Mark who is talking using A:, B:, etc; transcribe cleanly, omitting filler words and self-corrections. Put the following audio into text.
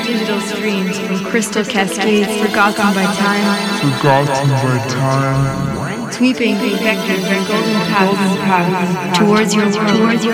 A: digital streams from crystal cascades forgotten by time, sweeping vectors and golden paths towards your world.